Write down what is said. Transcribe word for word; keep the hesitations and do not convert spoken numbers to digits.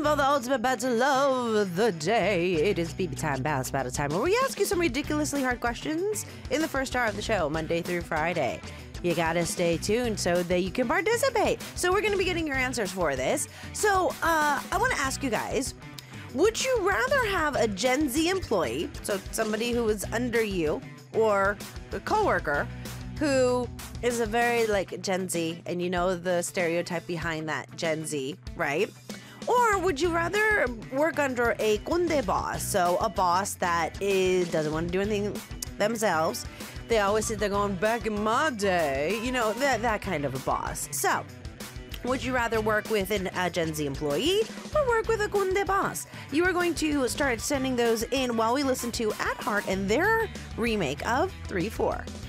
about the ultimate battle of the day. It is B B time, Balance Battle Time, where we ask you some ridiculously hard questions in the first hour of the show, Monday through Friday. You gotta stay tuned so that you can participate. So we're gonna be getting your answers for this. So uh, I wanna ask you guys, would you rather have a Gen Z employee, so somebody who is under you, or a coworker who is a very like Gen Z, and you know the stereotype behind that Gen Z, right? Or would you rather work under a conde boss, so a boss that is, doesn't want to do anything themselves? They always sit there going, back in my day, you know, that, that kind of a boss. So, would you rather work with an, a Gen Z employee or work with a conde boss? You are going to start sending those in while we listen to At Heart and their remake of three four.